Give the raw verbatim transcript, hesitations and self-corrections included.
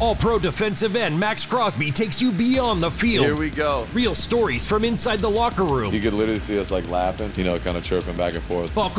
All-Pro defensive end Max Crosby takes you beyond the field. Here we go. Real stories from inside the locker room. You could literally see us like laughing, you know, kind of chirping back and forth. While